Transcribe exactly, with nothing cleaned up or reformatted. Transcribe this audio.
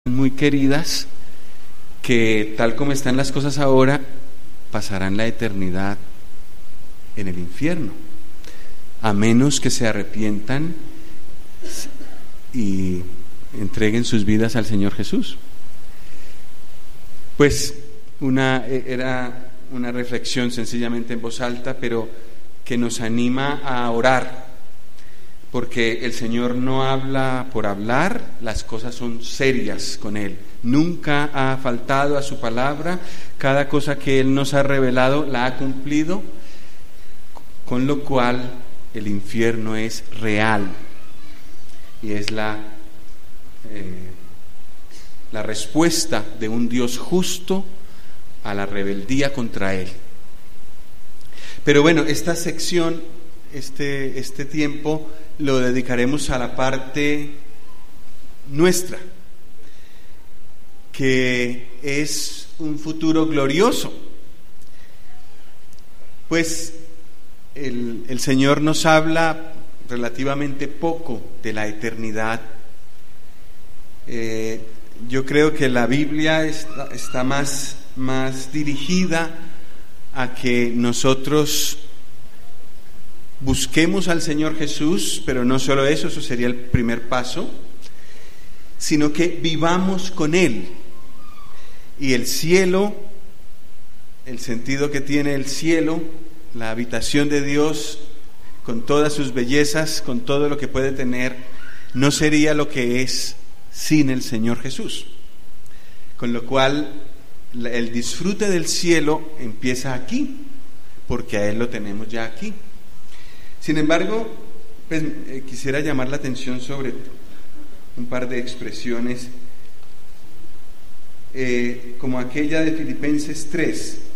muy queridas que, tal como están las cosas ahora, pasarán la eternidad en el infierno, a menos que se arrepientan y entreguen sus vidas al Señor Jesús. Pues una, era una reflexión sencillamente en voz alta, pero que nos anima a orar, porque el Señor no habla por hablar, las cosas son serias con Él. Nunca ha faltado a su palabra, cada cosa que Él nos ha revelado la ha cumplido, con lo cual el infierno es real y es la, eh, la respuesta de un Dios justo a la rebeldía contra Él. Pero bueno, esta sección, este, este tiempo lo dedicaremos a la parte nuestra, que es un futuro glorioso. Pues el, el Señor nos habla relativamente poco de la eternidad. Eh, yo creo que la Biblia está, está más, más dirigida a que nosotros busquemos al Señor Jesús, pero no solo eso, eso sería el primer paso, sino que vivamos con Él. Y el cielo, el sentido que tiene el cielo, la habitación de Dios, con todas sus bellezas, con todo lo que puede tener, no sería lo que es sin el Señor Jesús. Con lo cual, el disfrute del cielo empieza aquí, porque a Él lo tenemos ya aquí. Sin embargo, pues, eh, quisiera llamar la atención sobre un par de expresiones, eh, como aquella de Filipenses tres,